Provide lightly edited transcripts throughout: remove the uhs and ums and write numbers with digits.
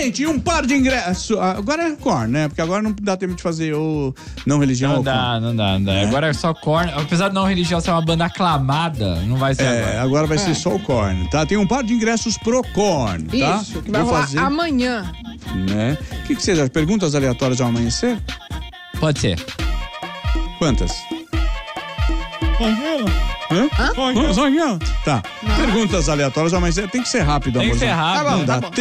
Gente, um par de ingressos. Agora é Korn, né? Porque agora não dá tempo de fazer o não religião. Não dá. Agora é só Korn. Apesar de não religião ser uma banda aclamada, não vai ser agora. Agora vai ser só o Korn, tá? Tem um par de ingressos pro Korn, tá? Isso, que vai rolar amanhã. Né? O que vocês acham? Perguntas aleatórias ao amanhecer? Pode ser. Quantas? Tá. Perguntas aleatórias ao amanhecer. Tem que ser rápido, Tem amor. que ser rápido. Tá bom.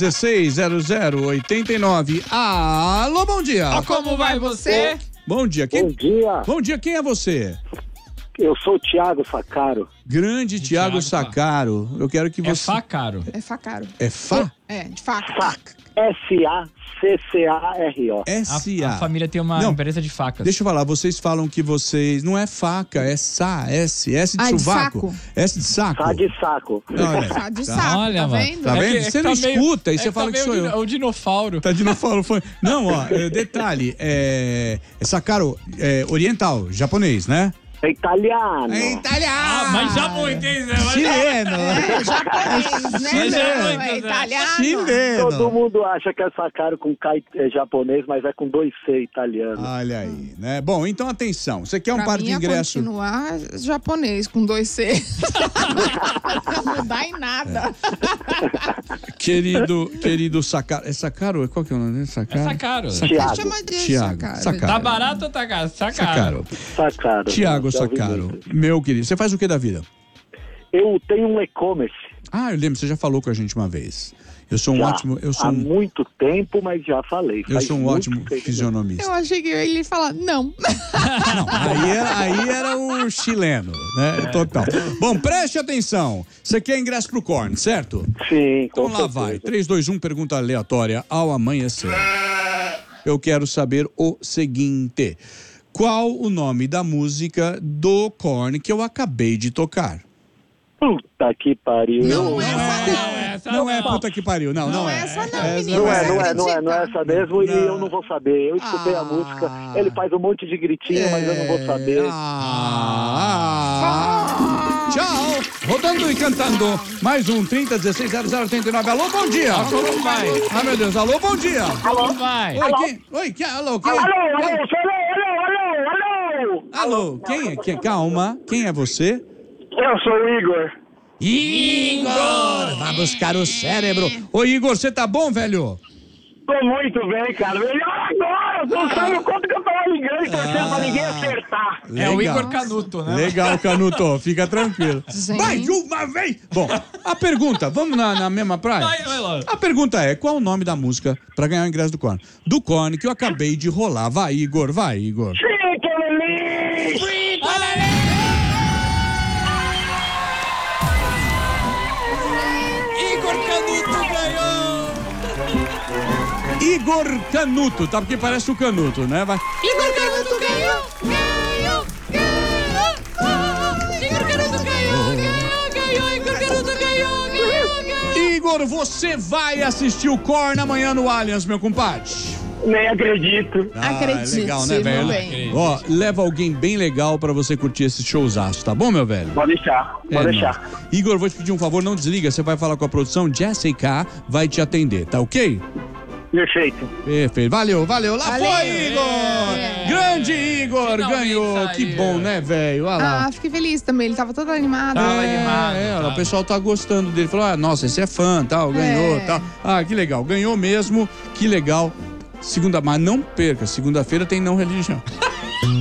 30160089. Alô, bom dia. Como vai você? Bom dia. Bom dia. Bom dia, quem é você? Eu sou o Thiago Sacaro. Grande Thiago Sacaro. Eu quero que você... É facaro. É facaro. É Fá? É, de faca. S-A-C-C-A-R-O. S-A. A família tem uma empresa de facas. Deixa eu falar, vocês falam que vocês... Não é faca, é S, S de sovaco. saco. S de saco. Tá de saco. Olha. Tá de saco, Olha, tá mano. vendo? Tá vendo? Você não escuta e você fala que sou eu. O dinofauro. Tá de novo, foi. Não, ó, detalhe, Sacaro, oriental, japonês, né? É italiano. É italiano. Mas já muito, hein, Zé? Chileno. Japonês, né? Chileno. É italiano. Chileno. Todo mundo acha que é Sacaro com K japonês, mas é com 2C italiano. Olha aí, né? Bom, então atenção. Você quer um Pra par mim, de ingressos? continuar japonês com 2C. Não mudar em nada. Querido Sacaro. É Sacaro? Qual que é o nome dele? Sacaro? É Sacaro. Thiago. Chama de Thiago. Sacaro. Tá barato ou tá caro? Sacaro. Sacaro. Tiago Já ouvi Sacaro, muito. meu querido, você faz o que da vida? Eu tenho um e-commerce. Ah, eu lembro, você já falou com a gente uma vez. Eu sou um Já. ótimo, Há muito tempo, mas já falei. eu Faz sou um muito ótimo tempo. fisionomista. Eu achei que ele ia falar, não. Não, aí era o chileno, né? Total. Bom, preste atenção. Você quer ingresso pro Korn, certo? Sim, com Então lá certeza. vai. 3, 2, 1, pergunta aleatória ao amanhecer. Eu quero saber o seguinte. Qual o nome da música do Korn que eu acabei de tocar? Puta que pariu. Não é puta que pariu, não é. Essa não, menino. Não você é acredita? essa mesmo e Não. eu não vou saber. Eu escutei a música, ele faz um monte de gritinho, mas eu não vou saber. Tchau! Rodando e cantando. Mais um 30160089. Alô, bom dia! Como vai? Ah, meu Deus, alô, bom dia! Como vai? Oi, quem? Alô, quem? Alô. Alô, quem é? Calma, quem é você? Eu sou o Igor. Igor! Vai buscar o cérebro. Ô, Igor, você tá bom, velho? Tô muito bem, cara. Melhor agora. Não sabe o quanto que eu tava ligando e torcendo pra ninguém acertar. É o Legal. Igor Canuto, né? Legal, Canuto, fica tranquilo. Sim. Mais uma vez! Bom, a pergunta, vamos na mesma praia? Vai lá. A pergunta é, qual o nome da música pra ganhar o ingresso do Korn? Do Korn que eu acabei de rolar. Vai, Igor, vai, Igor. Igor Canuto ganhou! Igor Canuto, tá? Porque parece o Canuto, né? Vai. Igor Canuto ganhou! Igor Canuto ganhou! Igor Canuto ganhou! Igor, você vai assistir o Korn amanhã no Allianz, meu compadre. Nem acredito. Acredite, legal, né, meu velho? bem. Ó, leva alguém bem legal pra você curtir esse showzaço, tá bom, meu velho? Pode deixar, pode deixar. Nóis. Igor, vou te pedir um favor, não desliga, você vai falar com a produção, Jessica vai te atender, tá ok? Perfeito. Perfeito, valeu. Lá Valeu. foi, Igor! Grande Igor, Finalmente ganhou, saiu. que bom, né, velho? Olha lá. Ah, fiquei feliz também, ele tava todo animado. Tava animado, olha, tava. o pessoal tá gostando dele, falou, nossa, esse é fã, tal, ganhou, tal. Ah, que legal, ganhou mesmo, que legal. Mas não perca, segunda-feira tem não religião.